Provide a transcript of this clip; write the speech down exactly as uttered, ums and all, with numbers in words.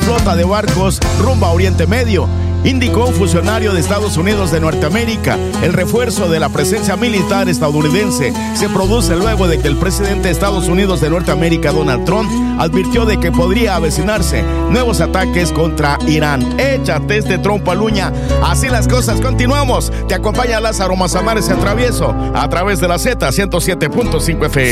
flota de barcos rumbo a Oriente Medio, indicó un funcionario de Estados Unidos de Norteamérica. El refuerzo de la presencia militar estadounidense se produce luego de que el presidente de Estados Unidos de Norteamérica, Donald Trump, advirtió de que podría avecinarse nuevos ataques contra Irán. Échate este trompo a luña. Así las cosas, continuamos. Te acompaña Lázaro Mazamares y Atravieso a través de la Z ciento siete punto cinco F M.